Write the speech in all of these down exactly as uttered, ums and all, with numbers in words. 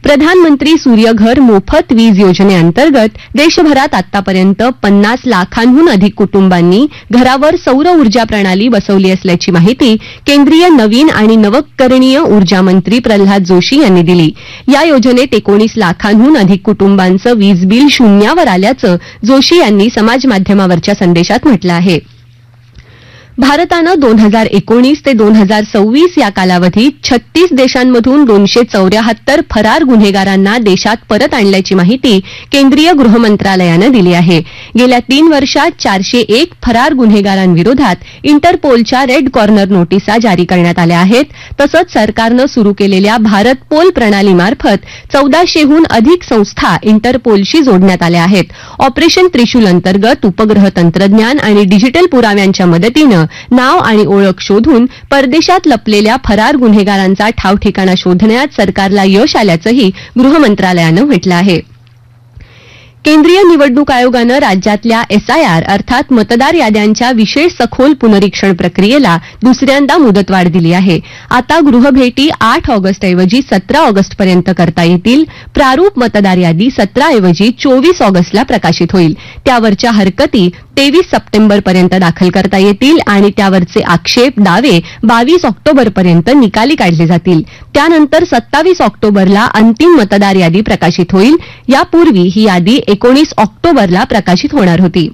प्रधानमंत्री सूर्यघर मोफत वीज योजनेअंतर्गत देशभरात आतापर्यंत पन्नास लाखांहून अधिक कुटुंबांनी घरावर सौर ऊर्जा प्रणाली बसवली असल्याची माहिती केंद्रीय नवीन आणि नवकरणीय ऊर्जा मंत्री प्रल्हाद जोशी यांनी दिली. या योजनेत एकोणीस लाखांहून अधिक कुटुंबांचं वीज बिल शून्यावर आल्याचं जोशी यांनी समाजमाध्यमावरच्या संदेशात म्हटलं आहे. भारतानं दोन हजार एकोणीस ते दोन हजार सव्वीस या कालावधीत छत्तीस देशांमधून दोनशे चौऱ्याहत्तर फरार गुन्हेगारांना देशात परत आणल्याची माहिती केंद्रीय गृह मंत्रालयानं दिली आहे. गेल्या तीन वर्षात चारशे एक फरार गुन्हेगारांविरोधात इंटरपोलच्या रेड कॉर्नर नोटिसा जारी करण्यात आल्या आहेत. तसंच सरकारनं सुरू केलेल्या भारत पोल प्रणालीमार्फत चौदाशेहून अधिक संस्था इंटरपोलशी जोडण्यात आल्या आहेत. ऑपरेशन त्रिशूल अंतर्गत उपग्रह तंत्रज्ञान आणि डिजिटल पुराव्यांच्या मदतीनं नाव आणि ओळख शोधून परदेशात लपलेल्या फरार गुन्हेगारांचा ठावठिकाणा शोधण्यात सरकारला यश आल्याचंही गृह मंत्रालयानं म्हटलं आहे. केंद्रीय निवडणूक आयोगानं राज्यातल्या एसआयआर अर्थात मतदार याद्यांच्या विशेष सखोल पुनरीक्षण प्रक्रियेला दुसऱ्यांदा मुदतवाढ दिली आहे. आता गृहभेटी आठ ऑगस्टऐवजी सतरा ऑगस्टपर्यंत करता येतील. प्रारूप मतदार यादी सतराऐवजी चोवीस ऑगस्टला प्रकाशित होईल. त्यावरच्या हरकती तेवीस सप्टेंबरपर्यंत दाखल करता येतील आणि त्यावरचे आक्षेप दावे बावीस ऑक्टोबरपर्यंत निकाली काढले जातील. त्यानंतर सत्तावीस ऑक्टोबरला अंतिम मतदार यादी प्रकाशित होईल. यापूर्वी ही यादी एकोणीस ऑक्टोबरला प्रकाशित होणार होती.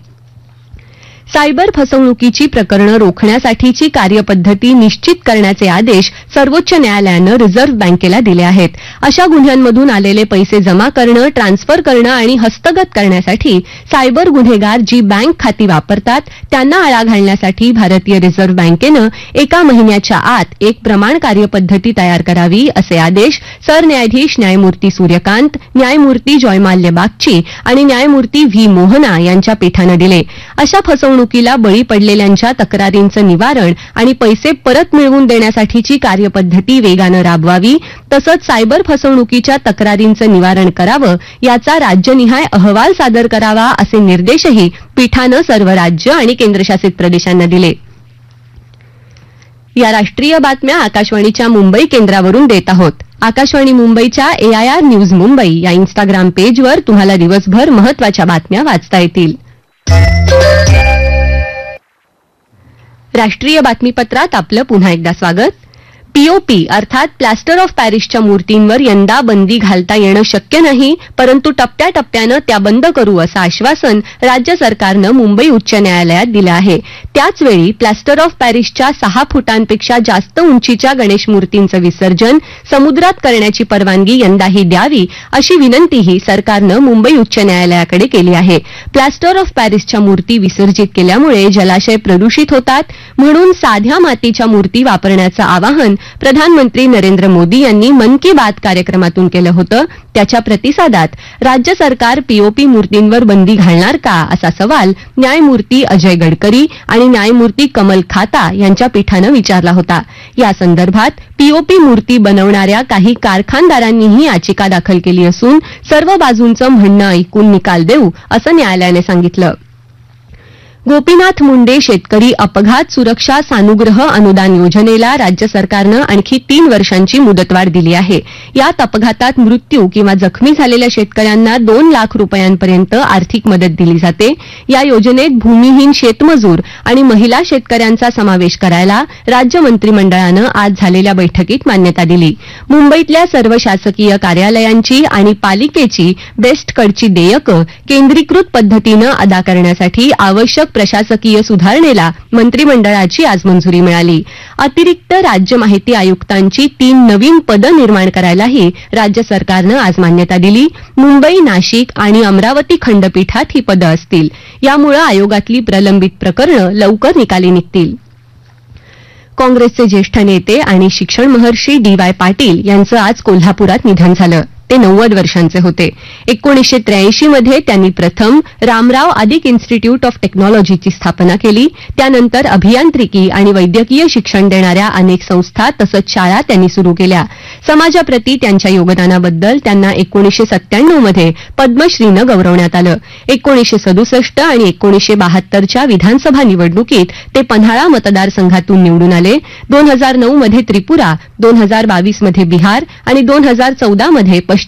सायबर फसवणुकीची प्रकरणं रोखण्यासाठीची कार्यपद्धती निश्चित करण्याचे आदेश सर्वोच्च न्यायालयानं रिझर्व्ह बँकेला दिले आहेत. अशा गुन्ह्यांमधून आलेले पैसे जमा करणं, ट्रान्सफर करणं आणि हस्तगत करण्यासाठी सायबर गुन्हेगार जी बँक खाती वापरतात त्यांना आळा घालण्यासाठी भारतीय रिझर्व्ह बँकेनं एका महिन्याच्या आत एक प्रमाण कार्यपद्धती तयार करावी असे आदेश सरन्यायाधीश न्यायमूर्ती सूर्यकांत, न्यायमूर्ती जयमाल्य बागची आणि न्यायमूर्ती व्ही मोहना यांच्या पीठानं दिले. अशा फसवणूक फसवणुकीला बळी पडलेल्यांच्या तक्रारींचं निवारण आणि पैसे परत मिळवून देण्यासाठीची कार्यपद्धती वेगानं राबवावी, तसंच सायबर फसवणुकीच्या तक्रारींचं निवारण करावं, याचा राज्यनिहाय अहवाल सादर करावा असे निर्देशही पीठानं सर्व राज्य आणि केंद्रशासित प्रदेशांना दिले. या राष्ट्रीय बातम्या आकाशवाणीच्या मुंबई केंद्रावरून देत आहोत. आकाशवाणी मुंबईच्या एआयआर न्यूज मुंबई या इन्स्टाग्राम पेजवर तुम्हाला दिवसभर महत्त्वाच्या बातम्या वाचता येतील. राष्ट्रीय बातमीपत्रात आपलं पुन्हा एकदा स्वागत. पीओपी अर्थात प्लॅस्टर ऑफ पॅरिसच्या मूर्तींवर यंदा बंदी घालता येणं शक्य नाही, परंतु टप्प्याटप्प्यानं त्या बंद करू असं आश्वासन राज्य सरकारनं मुंबई उच्च न्यायालयात दिलं आहे. त्याचवेळी प्लॅस्टर ऑफ पॅरिसच्या सहा फुटांपेक्षा जास्त उंचीच्या गणेश मूर्तींचं विसर्जन समुद्रात करण्याची परवानगी यंदाही द्यावी अशी विनंतीही सरकारनं मुंबई उच्च न्यायालयाकडे केली आहे. प्लॅस्टर ऑफ पॅरिसच्या मूर्ती विसर्जित केल्यामुळे जलाशय प्रदूषित होतात, म्हणून साध्या मातीच्या मूर्ती वापरण्याचं आवाहन प्रधानमंत्री नरेंद्र मोदी यांनी मन की बात कार्यक्रमातून केलं होतं. त्याच्या प्रतिसादात राज्य सरकार पीओपी मूर्तींवर बंदी घालणार का असा सवाल न्यायमूर्ती अजय गडकरी आणि न्यायमूर्ती कमल खाता यांच्या पीठानं विचारला होता. या संदर्भात पीओपी मूर्ती बनवणाऱ्या काही कारखानदारांनीही याचिका दाखल केली असून सर्व बाजूंचं म्हणणं ऐकून निकाल देऊ असं न्यायालयाने सांगितलं. गोपीनाथ मुंडे शेतकरी अपघात सुरक्षा सानुग्रह अनुदान योजनेला राज्य सरकारनं आणखी तीन वर्षांची मुदतवाढ दिली आहे. यात अपघातात मृत्यू किंवा जखमी झालेल्या शेतकऱ्यांना दोन लाख रुपयांपर्यंत आर्थिक मदत दिली जाते. या योजनेत भूमिहीन शेतमजूर आणि महिला शेतकऱ्यांचा समावेश करायला राज्य मंत्रिमंडळानं आज झालेल्या बैठकीत मान्यता दिली. मुंबईतल्या सर्व शासकीय कार्यालयांची आणि पालिकेची बेस्ट कडची देयकं केंद्रीकृत पद्धतीनं अदा करण्यासाठी आवश्यक प्रशासकीय सुधारणेला मंत्रिमंडळाची आज मंजुरी मिळाली. अतिरिक्त राज्य माहिती आयुक्तांची तीन नवीन पदं निर्माण करायलाही राज्य सरकारनं आज मान्यता दिली. मुंबई, नाशिक आणि अमरावती खंडपीठात ही पदं असतील. यामुळे आयोगातली प्रलंबित प्रकरणं लवकर निकाली निघतील. काँग्रेसचे ज्येष्ठ नेते आणि शिक्षण महर्षी डी वाय पाटील यांचं आज कोल्हापुरात निधन झालं. ते नव्वद वर्षांचे होते. एकोणीसशे त्र्याऐंशी मध्ये त्यांनी प्रथम रामराव आदिक इन्स्टिट्यूट ऑफ टेक्नॉलॉजीची स्थापना केली. त्यानंतर अभियांत्रिकी आणि वैद्यकीय शिक्षण देणाऱ्या अनेक संस्था तसंच शाळा त्यांनी सुरू केल्या. समाजाप्रती त्यांच्या योगदानाबद्दल त्यांना एकोणीसशे सत्त्याण्णव मध्ये पद्मश्रीनं गौरवण्यात आलं. एकोणीसशे सदुसष्ट आणि एकोणीसशे बहात्तरच्या विधानसभा निवडणुकीत ते पन्हाळा मतदारसंघातून निवडून आले. दोन हजार नऊ मध्ये त्रिपुरा, दोन हजार बावीस मध्ये बिहार आणि दोन हजार चौदा मध्ये पश्चिम